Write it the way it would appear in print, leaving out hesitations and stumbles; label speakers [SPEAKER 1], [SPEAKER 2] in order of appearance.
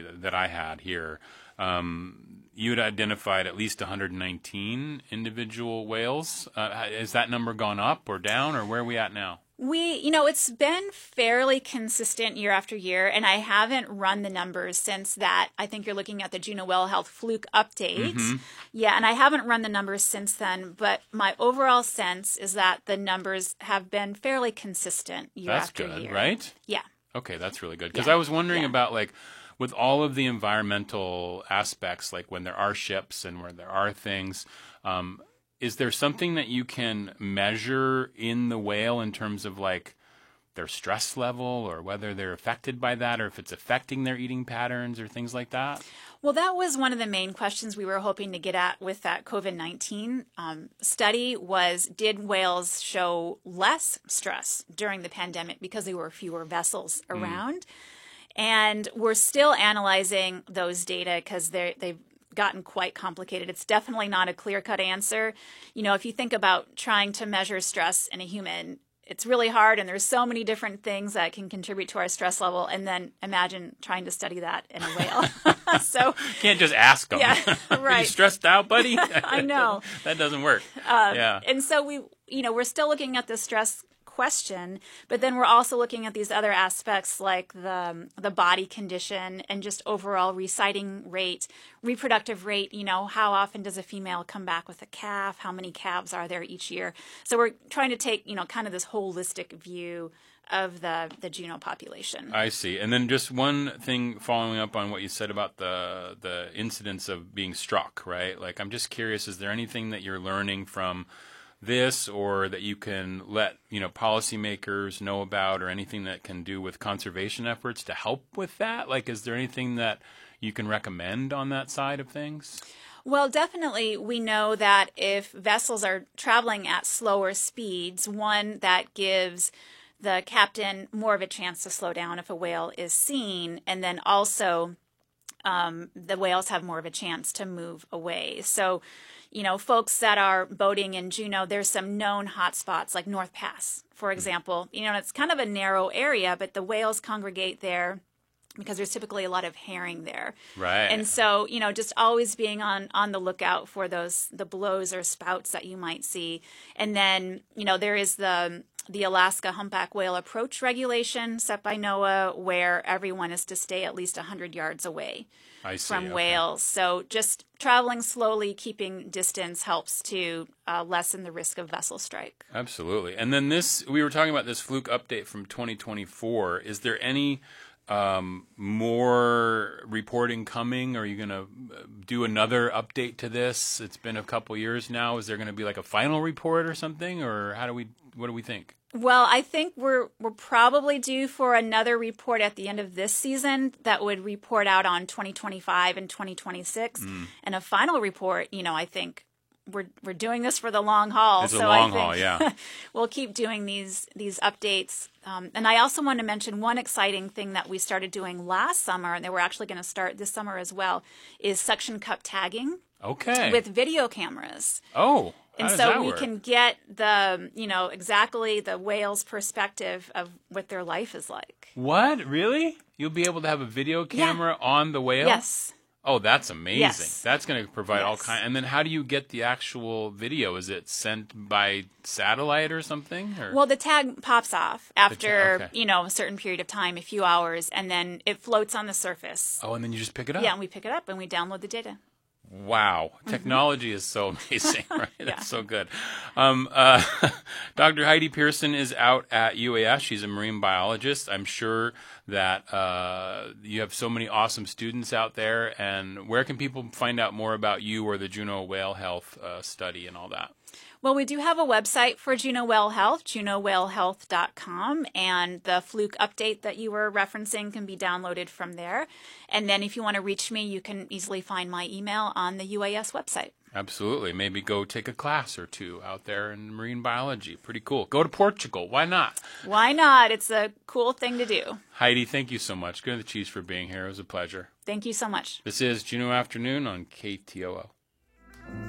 [SPEAKER 1] that I had here, you had identified at least 119 individual whales. Has that number gone up or down, or where are we at now?
[SPEAKER 2] It's been fairly consistent year after year, and I haven't run the numbers since that. I think you're looking at the Juneau Whale Health Fluke update.
[SPEAKER 1] Mm-hmm.
[SPEAKER 2] Yeah, and I haven't run the numbers since then, but my overall sense is that the numbers have been fairly consistent year after year.
[SPEAKER 1] That's good, right?
[SPEAKER 2] Yeah.
[SPEAKER 1] Okay, that's really good. Because I was wondering about, like, with all of the environmental aspects, like when there are ships and where there are things, is there something that you can measure in the whale in terms of, like, their stress level or whether they're affected by that or if it's affecting their eating patterns or things like that?
[SPEAKER 2] Well, that was one of the main questions we were hoping to get at with that COVID-19 study was, did whales show less stress during the pandemic because there were fewer vessels around? And we're still analyzing those data because they've gotten quite complicated. It's definitely not a clear-cut answer. If you think about trying to measure stress in a human, it's really hard, and there's so many different things that can contribute to our stress level. And then imagine trying to study that in a whale. So
[SPEAKER 1] can't just ask them.
[SPEAKER 2] Yeah, right.
[SPEAKER 1] Are you stressed out, buddy?
[SPEAKER 2] I know
[SPEAKER 1] that doesn't work. Yeah.
[SPEAKER 2] And so we're still looking at the stress question, but then we're also looking at these other aspects like the body condition and just overall reciting rate, reproductive rate. How often does a female come back with a calf? How many calves are there each year? So we're trying to take kind of this holistic view of the Juneau population.
[SPEAKER 1] I see. And then just one thing following up on what you said about the incidence of being struck, right? Like, I'm just curious, is there anything that you're learning from this or that you can let policymakers know about, or anything that can do with conservation efforts to help with that? Like, is there anything that you can recommend on that side of things?
[SPEAKER 2] Well, definitely we know that if vessels are traveling at slower speeds, one, that gives the captain more of a chance to slow down if a whale is seen, and then also the whales have more of a chance to move away. So, folks that are boating in Juneau, there's some known hotspots like North Pass, for example. And it's kind of a narrow area, but the whales congregate there because there's typically a lot of herring there.
[SPEAKER 1] Right.
[SPEAKER 2] And so, just always being on the lookout for the blows or spouts that you might see. And then, there is the Alaska humpback whale approach regulation set by NOAA, where everyone is to stay at least 100 yards away from whales. So just traveling slowly, keeping distance helps to lessen the risk of vessel strike.
[SPEAKER 1] Absolutely. And then we were talking about this fluke update from 2024. Is there any more reporting coming? Are you going to do another update to this? It's been a couple years now. Is there going to be like a final report or something, or what do we think?
[SPEAKER 2] Well, I think we're probably due for another report at the end of this season that would report out on 2025 and 2026, and a final report. I think we're doing this for the long haul.
[SPEAKER 1] It's a long haul, yeah.
[SPEAKER 2] We'll keep doing these updates. And I also want to mention one exciting thing that we started doing last summer, and that we're actually going to start this summer as well, is suction cup tagging.
[SPEAKER 1] Okay.
[SPEAKER 2] With video cameras.
[SPEAKER 1] Oh.
[SPEAKER 2] And so we can get exactly the whale's perspective of what their life is like.
[SPEAKER 1] What? Really? You'll be able to have a video camera on the whale?
[SPEAKER 2] Yes.
[SPEAKER 1] Oh, that's amazing.
[SPEAKER 2] Yes.
[SPEAKER 1] That's going to provide all kinds. And then how do you get the actual video? Is it sent by satellite or something? Or?
[SPEAKER 2] Well, the tag pops off after, a certain period of time, a few hours, and then it floats on the surface.
[SPEAKER 1] Oh, and then you just pick it up?
[SPEAKER 2] Yeah, and we pick it up and we download the data.
[SPEAKER 1] Wow. Technology is so amazing, right? That's so good. Dr. Heidi Pearson is out at UAS. She's a marine biologist. I'm sure that you have so many awesome students out there. And where can people find out more about you or the Juneau Whale Health study and all that?
[SPEAKER 2] Well, we do have a website for Juneau Whale Health, JuneauWhaleHealth.com, and the fluke update that you were referencing can be downloaded from there. And then if you want to reach me, you can easily find my email on the UAS website.
[SPEAKER 1] Absolutely. Maybe go take a class or two out there in marine biology. Pretty cool. Go to Portugal. Why not?
[SPEAKER 2] Why not? It's a cool thing to do.
[SPEAKER 1] Heidi, thank you so much. Good to the Chiefs for being here. It was a pleasure.
[SPEAKER 2] Thank you so much.
[SPEAKER 1] This is Juneau Afternoon on KTOO.